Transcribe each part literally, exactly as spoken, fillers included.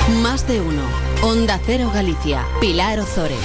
Más de uno. Onda Cero Galicia. Pilar Ozores.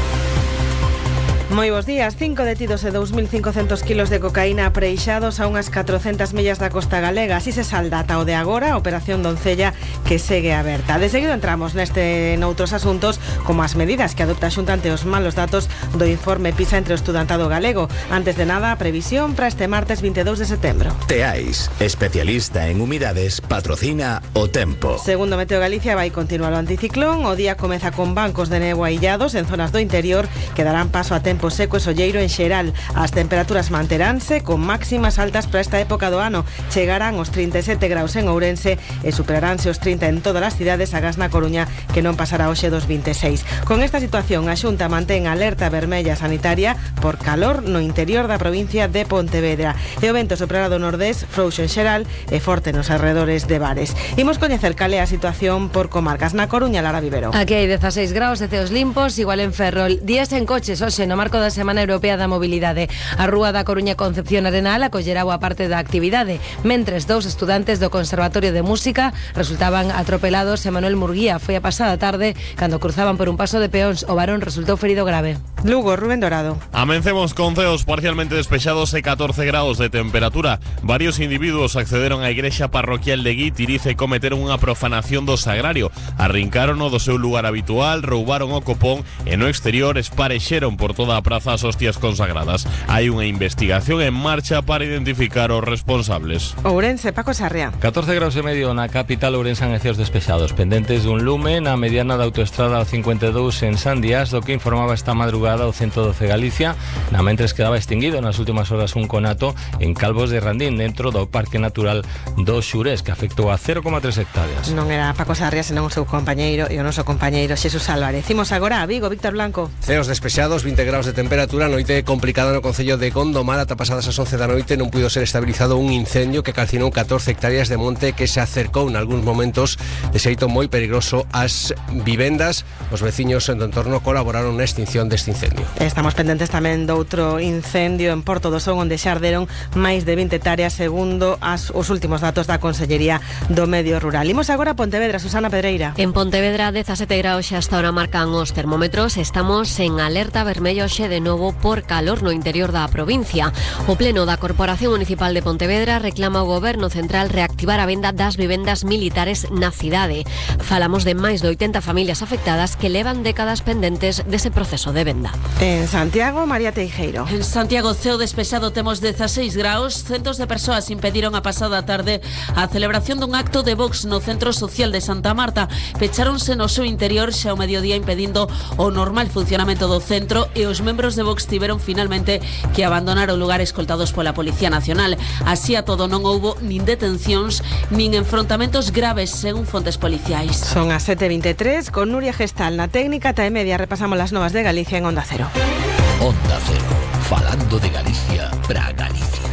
Moi bos días. Cinco detidos e dous mil cincocentos kilos de cocaína apreixados a unhas catrocentas millas da costa galega. Así se salda ata o de agora a Operación Doncella, que segue aberta. De seguido entramos neste noutros asuntos, como as medidas que adopta a Xunta ante os malos datos do informe PISA entre o estudantado galego. Antes de nada, a previsión para este martes vinte e dous de setembro. Teais, especialista en humidades, patrocina o tempo. Segundo Meteo Galicia, vai continuar o anticiclón. O día comeza con bancos de néboa illados en zonas do interior que darán paso a tempo seco e solleiro en xeral. As temperaturas manteránse con máximas altas para esta época do ano. Chegarán os trinta e sete graus en Ourense e superaránse os trinta en todas as cidades, agás na Coruña, que non pasará hoxe dos vinte e seis. Con esta situación, a Xunta mantén alerta vermella sanitaria por calor no interior da provincia de Pontevedra. E o vento soprará do nordés, frouxo en xeral e forte nos arredores de Bares. Imos coñecer cal é a situación por comarcas. Na Coruña, Lara Vivero. Aquí hai dezaseis graus de ceos limpos, igual en Ferrol. Días en coches, hoxe, no marco da Semana Europea da Mobilidade. A Rúa da Coruña Concepción Arenal acollerá boa parte da actividade, mentres dous estudantes do Conservatorio de Música resultaban atropelados e Manuel Murguía foi a pasada tarde cando cruzaban por un paso de peóns. O varón resultou ferido grave. Lugo, Rubén Dorado. Amencemos con ceos parcialmente despexados e catorce graus de temperatura. Varios individuos accederon á igrexa parroquial de Guitiriz e cometeron unha profanación do sagrario. Arrincaron do seu lugar habitual, roubaron o copón e no exterior esparexeron por toda a praza as hostias consagradas. Hai unha investigación en marcha para identificar os responsables. Ourense, Paco Sarria. catorce graus e medio na capital ourensán e ceos despexados, pendentes dun lume na mediana da autoestrada cincuenta e dous en San Díaz, do que informaba esta madrugada o ciento doce Galicia, na mentres quedaba extinguido nas últimas horas un conato en Calvos de Randín, dentro do Parque Natural do Xurés, que afectou a cero coma tres hectáreas. Non era Paco Sarria, senón o seu compañeiro e o noso compañeiro Xesús Álvarez. Imos agora a Vigo, Víctor Blanco. Ceos despexados, vinte graus de temperatura, noite complicada no concello de Gondomar. Ata pasadas as once da noite non puido ser estabilizado un incendio que calcinou catorce hectáreas de monte que se acercou en algúns momentos de xeito moi peligroso ás vivendas. Os veciños do entorno colaboraron na extinción deste incendio. Estamos pendentes tamén doutro incendio en Porto do Son, onde xa arderon máis de vinte hectáreas segundo as, os últimos datos da Consellería do Medio Rural. Imos agora a Pontevedra, Susana Pedreira. En Pontevedra, dezasete graus xa hasta ahora marcan os termómetros. Estamos en alerta vermello xe de novo por calor no interior da provincia. O Pleno da Corporación Municipal de Pontevedra reclama ao Goberno Central reactivar a venda das vivendas militares na cidade. Falamos de máis de oitenta familias afectadas que levan décadas pendentes dese proceso de venda. En Santiago, María Teijeiro. En Santiago, ceo despexado, temos dezaseis graus. Centos de persoas impediron a pasada tarde a celebración dun acto de Vox no Centro Social de Santa Marta. Pecháronse no seu interior xa ao mediodía, impedindo o normal funcionamento do centro, e os membros de Vox tiveron finalmente que abandonar o lugar escoltados pola Policía Nacional. Así a todo, non houbo nin detencións nin enfrontamentos graves, según fontes policiais. Son as sete e vinte e tres, con Nuria Gestal na técnica. Ta e media repasamos las novas de Galicia en Onda Cero. Onda Cero, falando de Galicia para Galicia.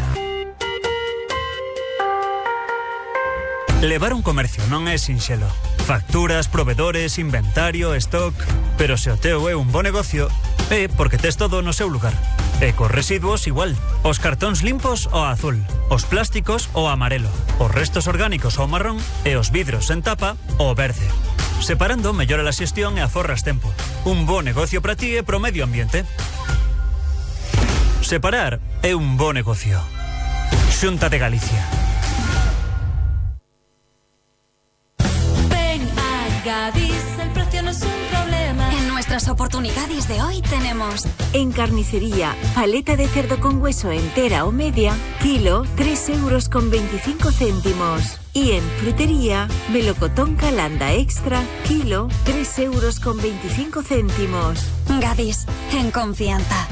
Levar un comercio non é sinxelo. Facturas, provedores, inventario, stock... Pero se o teu é un bo negocio, é porque tes todo no seu lugar. E cos residuos igual. Os cartóns limpos o azul, os plásticos o amarelo, os restos orgánicos o marrón e os vidros en tapa o verde. Separando mellora a xestión e aforras tempo. Un bo negocio para ti e pro medio ambiente. Separar é un bo negocio. Xunta de Galicia. Gadis, el precio no es un problema. En nuestras oportunidades de hoy tenemos en carnicería, paleta de cerdo con hueso entera o media, kilo, tres euros con veinticinco céntimos. Y en frutería, melocotón Calanda extra, kilo, tres euros con veinticinco céntimos. Gadis, en confianza.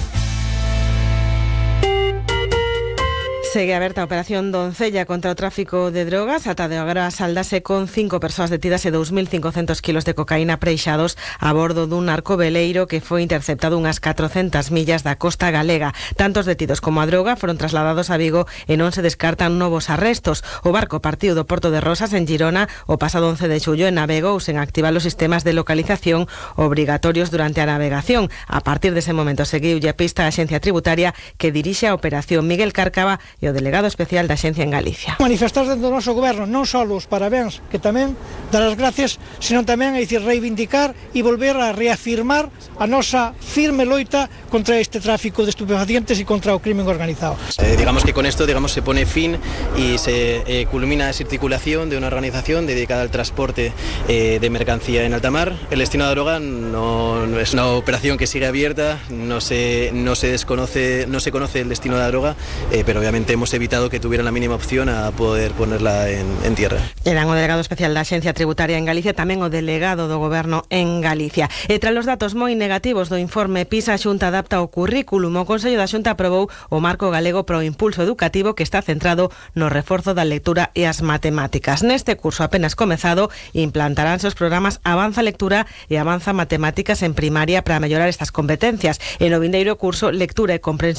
Segue aberta a Operación Doncella contra o tráfico de drogas. Ata de agora saldase con cinco persoas detidas e dous mil cincocentos kilos de cocaína preixados a bordo dun narcoveleiro que foi interceptado unhas catrocentas millas da costa galega. Tantos detidos como a droga foron trasladados a Vigo e non se descartan novos arrestos. O barco partiu do Porto de Rosas en Girona o pasado once de xullo e navegou sen activar os sistemas de localización obrigatorios durante a navegación. A partir dese momento seguiulle a pista a Axencia Tributaria que dirixe a operación. Miguel Cárcava e o delegado especial da Axencia en Galicia. Manifestar dentro do noso goberno non só os parabéns, que tamén dar as gracias, sino tamén a dicir reivindicar e volver a reafirmar a nosa firme loita contra este tráfico de estupefacientes e contra o crimen organizado. Eh, digamos que con esto digamos se pone fin y se eh, culmina esa articulación de una organización dedicada al transporte eh, de mercancía en alta mar. El destino de la droga no, no es una operación que sigue abierta, no se, no se desconoce, no se conoce el destino de la droga, eh, pero obviamente hemos evitado que tuvieran la mínima opción a poder ponerla en, en tierra. Eran o delegado especial da Axencia Tributaria en Galicia, tamén o delegado do Goberno en Galicia. E tras os datos moi negativos do informe PISA, a Xunta adapta o currículum. O Consello da Xunta aprobou o marco galego pro impulso educativo, que está centrado no reforzo da lectura e as matemáticas. Neste curso apenas comezado, implantaránse os programas Avanza Lectura e Avanza Matemáticas en primaria para mellorar estas competencias. E no vindeiro curso, Lectura e Comprensión